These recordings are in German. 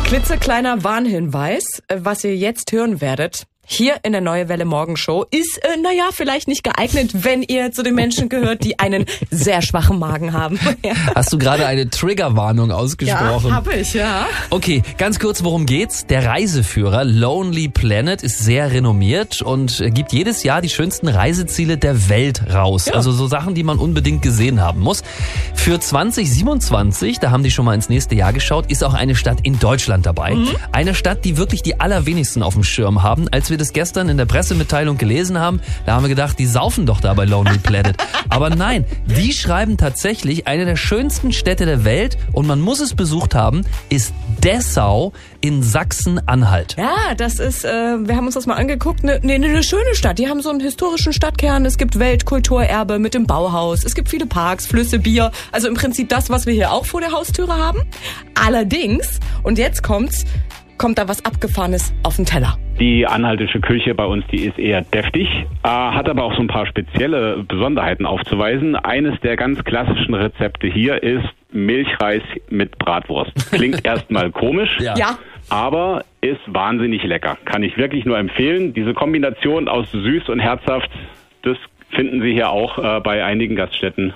Klitzekleiner Warnhinweis, was ihr jetzt hören werdet. Hier in der Neue Welle Morgenshow ist, vielleicht nicht geeignet, wenn ihr zu den Menschen gehört, die einen sehr schwachen Magen haben. Ja. Hast du gerade eine Triggerwarnung ausgesprochen? Ja, habe ich, ja. Okay, ganz kurz, worum geht's? Der Reiseführer Lonely Planet ist sehr renommiert und gibt jedes Jahr die schönsten Reiseziele der Welt raus. Ja. Also so Sachen, die man unbedingt gesehen haben muss. Für 2027, da haben die schon mal ins nächste Jahr geschaut, ist auch eine Stadt in Deutschland dabei. Mhm. Eine Stadt, die wirklich die allerwenigsten auf dem Schirm haben. Als wir das gestern in der Pressemitteilung gelesen haben, da haben wir gedacht, die saufen doch da bei Lonely Planet. Aber nein, die schreiben tatsächlich, eine der schönsten Städte der Welt, und man muss es besucht haben, ist Dessau in Sachsen-Anhalt. Ja, das ist, wir haben uns das mal angeguckt, eine schöne Stadt. Die haben so einen historischen Stadtkern, es gibt Weltkulturerbe mit dem Bauhaus, es gibt viele Parks, Flüsse, Bier, also im Prinzip das, was wir hier auch vor der Haustüre haben. Allerdings, und jetzt kommt da was Abgefahrenes auf den Teller. Die anhaltische Küche bei uns, die ist eher deftig, hat aber auch so ein paar spezielle Besonderheiten aufzuweisen. Eines der ganz klassischen Rezepte hier ist Milchreis mit Bratwurst. Klingt erstmal komisch, ja, aber ist wahnsinnig lecker. Kann ich wirklich nur empfehlen. Diese Kombination aus süß und herzhaft, das finden Sie hier auch bei einigen Gaststätten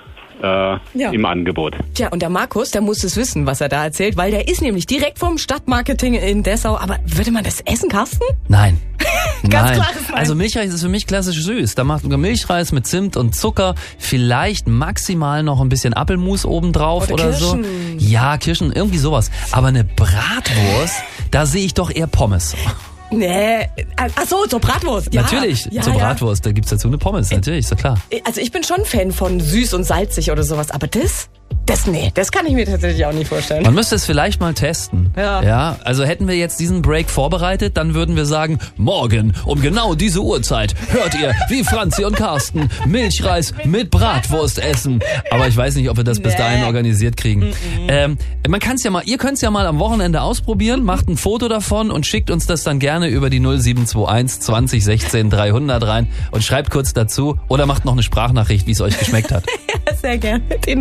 im Angebot. Tja, und der Markus, der muss es wissen, was er da erzählt, weil der ist nämlich direkt vom Stadtmarketing in Dessau. Aber würde man das essen, Carsten? Nein. Ganz Nein. klares Nein. Also Milchreis ist für mich klassisch süß. Da macht man Milchreis mit Zimt und Zucker, vielleicht maximal noch ein bisschen Apfelmus obendrauf oder Kirschen. so. Ja, Kirschen, irgendwie sowas. Aber eine Bratwurst, da sehe ich doch eher Pommes. Nee, ach so, zur Bratwurst. Ja. Natürlich, zur Bratwurst, da gibt's dazu eine Pommes, natürlich, ist ja klar. Also ich bin schon Fan von süß und salzig oder sowas, aber das kann ich mir tatsächlich auch nicht vorstellen. Man müsste es vielleicht mal testen. Ja. Also hätten wir jetzt diesen Break vorbereitet, dann würden wir sagen, morgen um genau diese Uhrzeit hört ihr, wie Franzi und Carsten Milchreis mit Bratwurst essen. Aber ich weiß nicht, ob wir das bis dahin organisiert kriegen. Ihr könnt es ja mal am Wochenende ausprobieren, macht ein Foto davon und schickt uns das dann gerne über die 0721 20 16 300 rein und schreibt kurz dazu oder macht noch eine Sprachnachricht, wie es euch geschmeckt hat. Ja, sehr gerne. Die